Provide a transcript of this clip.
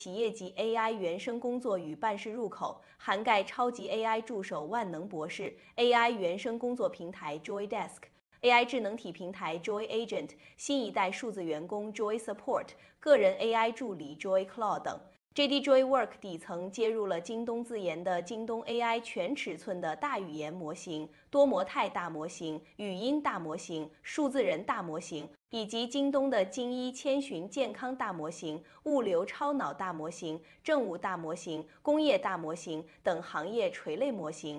企业级 AI 原生工作与办事入口，涵盖超级 AI 助手万能博士、AI 原生工作平台 Joy Desk、AI 智能体平台 Joy Agent、新一代数字员工 Joy Support、个人 AI 助理 Joy Claw 等。JD Joy Work 底层接入了京东自研的京东 AI 全尺寸的大语言模型、多模态大模型、语音大模型、数字人大模型，以及京东的精一千寻健康大模型、物流超脑大模型、政务大模型、工业大模型等行业垂类模型。